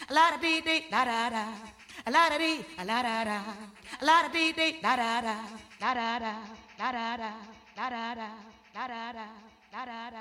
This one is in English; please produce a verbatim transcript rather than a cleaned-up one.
A la da dee dee da da da. A la da dee, a la da da. A la da dee dee da da da. Da da da. Da da da. Da da da. Da da da. Da da da.